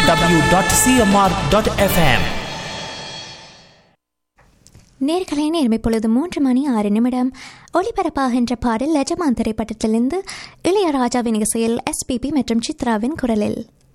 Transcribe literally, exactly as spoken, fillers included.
W dot CMR dot FM. நேர்களை நேர்மை பொழுது மூன்று மணி ஆறு நிமிடம். ஒளிபரப்பாகின்ற பாடல் லஜமான் திரைப்படத்திலிருந்து இளையராஜாவின் இசையில் எஸ்பிபி மற்றும் சித்ராவின் குரலில்.